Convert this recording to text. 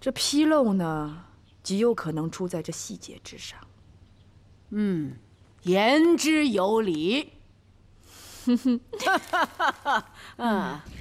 这纰漏呢，极有可能出在这细节之上。 言之有理。